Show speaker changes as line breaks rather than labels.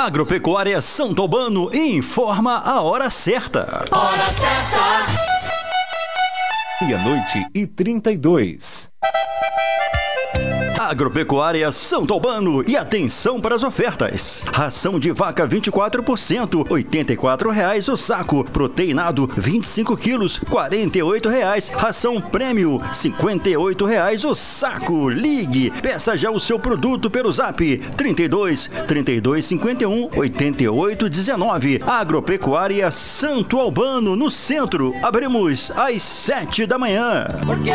Agropecuária Santo Albano informa a hora certa.
Hora certa!
Meia-noite e 32.
Agropecuária Santo Albano, e atenção para as ofertas. Ração de vaca 24%, R$ 84,00 o saco. Proteinado 25 quilos, R$ 48,00. Ração prêmio, R$ 58,00 o saco. Ligue, peça já o seu produto pelo Zap 32 52 88 19. Agropecuária Santo Albano, no centro. Abrimos às 7 da manhã.